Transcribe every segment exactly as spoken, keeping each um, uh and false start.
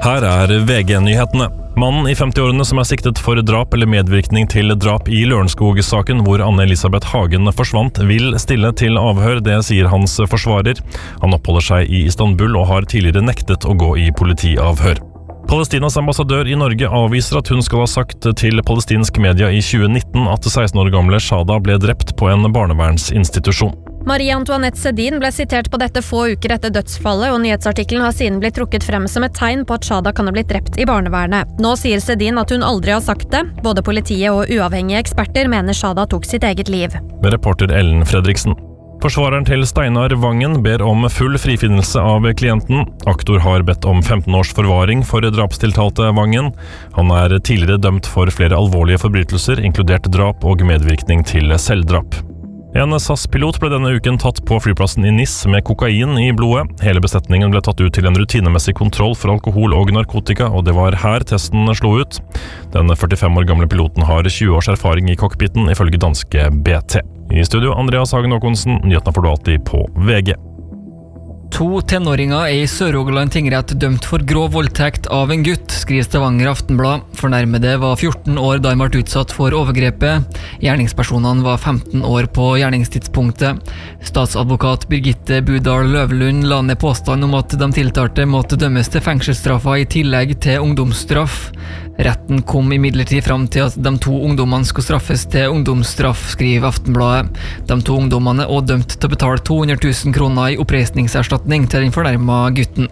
Her er V G-nyhetene. Mannen i femti-årene som er siktet for drap eller medvirkning til drap i Lørenskog-saken, hvor Anne-Elisabeth Hagen forsvant, vil stille til avhør, det sier hans forsvarer. Han oppholder seg i Istanbul og har tidligere nektet å gå i politiavhør. Palestinas ambassadør i Norge avviser at hun skal ha sagt til palestinsk media i tjue nitten at seksten år gamle Shada ble drept på en barnevernsinstitusjon. Marie Antoinette Sedin ble sitert på dette få uker etter dødsfallet, og nyhetsartikkelen har siden blitt trukket frem som et tegn på at Shada kan ha blitt drept i barnevernet. Nå sier Sedin at hun aldri har sagt det. Både politiet og uavhengige eksperter mener Shada tok sitt eget liv. Med reporter Ellen Fredriksen. Forsvareren til Steinar Vangen ber om full frifinnelse av klienten. Aktor har bedt om femten års forvaring for drapstiltalte Vangen. Han er tidligere dømt for flere alvorlige forbrytelser, inkludert drap og medvirkning til selvdrap. En S A S-pilot ble denne uken tatt på flyplassen i Nis med kokain i blodet. Hele besetningen ble tatt ut til en rutinemessig kontroll for alkohol og narkotika, og det var her testen slo ut. Den førtifem år gamle piloten har tjue års erfaring i cockpiten, ifølge danske B T. I studio, Andreas Hagen Håkonsen, nyhetene får du alltid på V G. To tenåringer er i Sør-Rogaland tingrett dømt for grov voldtekt av en gutt, skriver Stavanger Aftenblad. Fornærmede var fjorten år da de ble utsatt for overgrepet. Gjerningspersonene var femten år på gjerningstidspunktet. Statsadvokat Birgitte Budal Løvlund la ned påstand om at de tiltalte måtte dømmes til fengselsstraffer i tillegg til ungdomsstraff. Retten kom imidlertid fram til at de to ungdommene skulle straffes til ungdomsstraff, skriver Aftenbladet. De to ungdommene er også dømt til å betale to hundre tusen kroner i oppreisningserstatning til den fornærmede gutten.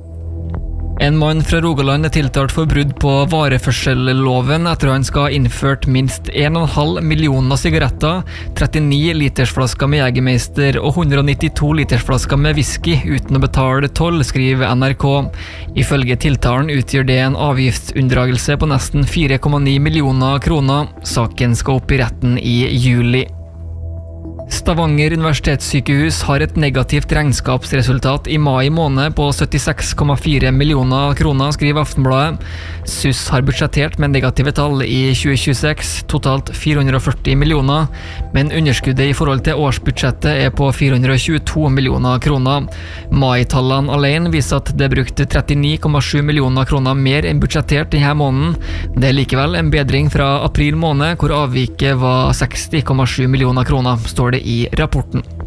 En mann fra Rogaland er tiltalt for brudd på vareførselloven etter at han skal ha innført minst en komma fem millioner sigaretter, trettini litersflasker med Jegermeister og hundre nittito litersflasker med whisky uten å betale toll, skriver N R K. Ifølge tiltalen utgjør det en avgiftsunndragelse på nesten fire komma ni millioner kroner. Saken skal opp i retten i juli. Stavanger universitetssykehus har et negativt regnskapsresultat i mai måned på syttiseks komma fire millioner kroner, skriver Aftenbladet. S U S har budsjettert med negative tall i tjue tjueseks, totalt fire hundre førti millioner, men underskuddet i forhold til årsbudsjettet er på fire hundre tjueto millioner kroner. Mai-tallene alene viser at det er brukt trettini komma sju millioner kroner mer enn budsjettert denne måneden. Det er likevel en bedring fra april måned, hvor avviket var seksti komma sju millioner kroner, står det i rapporten.